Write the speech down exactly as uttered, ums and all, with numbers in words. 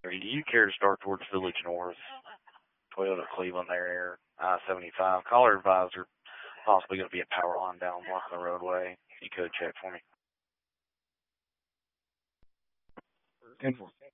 Do you care to start towards Village North, Toyota Cleveland there, I seventy-five? Caller advisor, possibly going to be a power line down blocking the roadway. You could check for me. ten four.